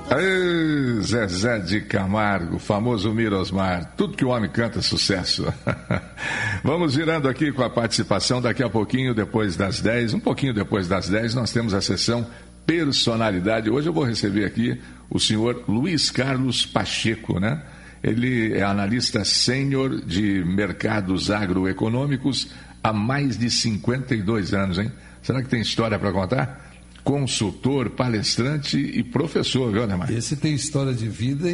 Aê, Zezé de Camargo, famoso Mirosmar. Tudo que o homem canta é sucesso. Vamos girando aqui com a participação. Daqui a pouquinho, depois das 10, um pouquinho depois das 10, nós temos a sessão Personalidade. Hoje eu vou receber aqui o senhor Luiz Carlos Pacheco, né? Ele é analista sênior de mercados agroeconômicos há mais de 52 anos, hein? Será que tem história para contar? Consultor, palestrante e professor, viu, Neymar? Esse tem história de vida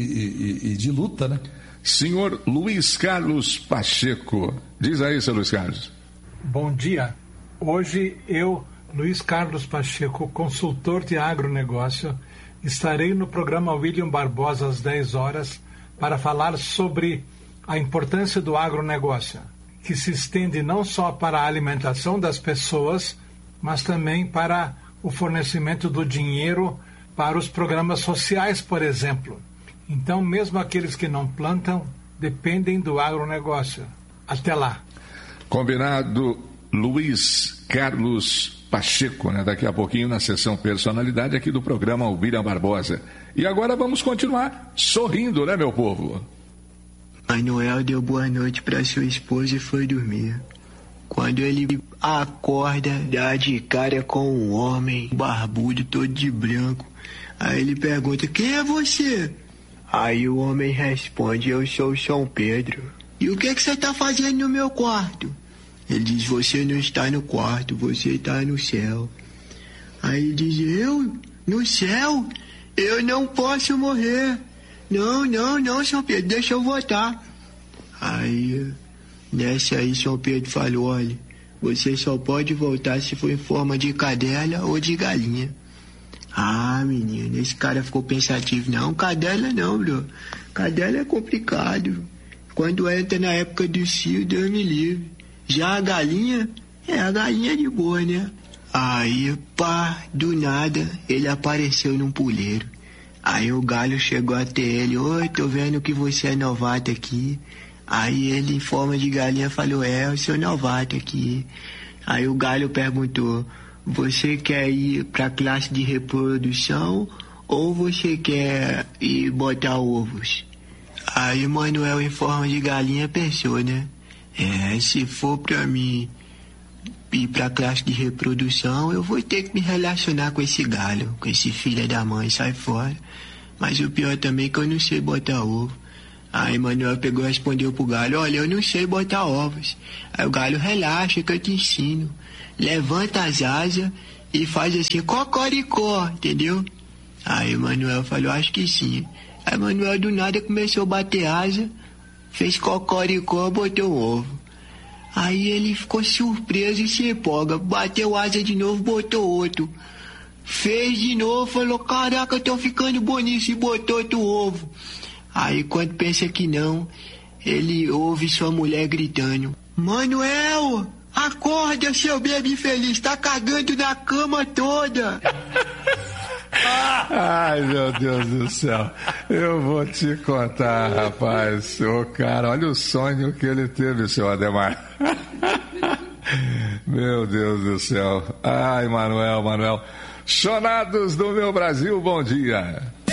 e de luta, né? Senhor Luiz Carlos Pacheco. Diz aí, seu Luiz Carlos. Bom dia. Hoje eu, Luiz Carlos Pacheco, consultor de agronegócio, estarei no programa William Barbosa às 10 horas para falar sobre a importância do agronegócio, que se estende não só para a alimentação das pessoas, mas também para o fornecimento do dinheiro para os programas sociais, por exemplo. Então, mesmo aqueles que não plantam, dependem do agronegócio. Até lá. Combinado, Luiz Carlos Pacheco, né? Daqui a pouquinho na sessão Personalidade aqui do programa William Barbosa. E agora vamos continuar sorrindo, né, meu povo? Manuel deu boa noite para sua esposa e foi dormir. Quando ele acorda, dá de cara com um homem barbudo, todo de branco. Aí ele pergunta, quem é você? Aí o homem responde, eu sou o São Pedro. E o que você está fazendo no meu quarto? Ele diz, você não está no quarto, você está no céu. Aí ele diz, eu? No céu? Eu não posso morrer. Não, São Pedro, deixa eu voltar. Aí, nessa aí, São Pedro falou, olha, você só pode voltar se for em forma de cadela ou de galinha. Ah, menino, esse cara ficou pensativo. Não, cadela não, bro. Cadela é complicado. Quando entra na época do cio, Deus me livre. Já a galinha é de boa, né? Aí, pá, do nada, ele apareceu num puleiro. Aí o galho chegou até ele, oi, tô vendo que você é novato aqui. Aí ele, em forma de galinha, falou, eu sou novato aqui. Aí o galho perguntou, você quer ir pra classe de reprodução ou você quer ir botar ovos? Aí Manuel, em forma de galinha, pensou, né? Se for pra mim ir pra classe de reprodução, eu vou ter que me relacionar com esse galho, com esse filho da mãe, sai fora. Mas o pior também é que eu não sei botar ovo. Aí Manuel pegou e respondeu pro galho, olha, eu não sei botar ovos. Aí o galho, relaxa que eu te ensino. Levanta as asas e faz assim, cocoricó, entendeu? Aí Manuel falou, acho que sim. Aí Manuel do nada começou a bater asa, fez cocoricó, botou um ovo. Aí ele ficou surpreso e se empolga, bateu asa de novo, botou outro. Fez de novo, falou, caraca, eu tô ficando bonito, e botou outro ovo. Aí quando pensa que não, ele ouve sua mulher gritando, Manuel, acorda, seu bebê feliz, tá cagando na cama toda. Ai, meu Deus do céu. Eu vou te contar, rapaz. Ô, cara, olha o sonho que ele teve, seu Ademar. Meu Deus do céu. Ai, Manuel. Chonados do meu Brasil, bom dia.